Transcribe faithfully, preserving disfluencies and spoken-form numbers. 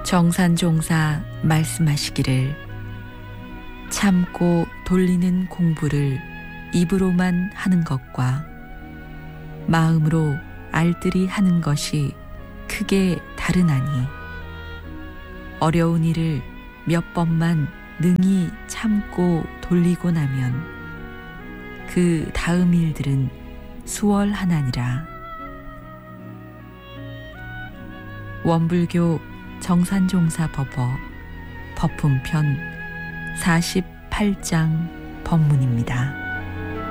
정산종사 말씀하시기를 참고 돌리는 공부를 입으로만 하는 것과 마음으로 알뜰히 하는 것이 크게 다르나니 어려운 일을 몇 번만 능히 참고 돌리고 나면 그 다음 일들은 수월하나니라. 원불교 정산종사 법어 법품편 사십팔 장 법문입니다.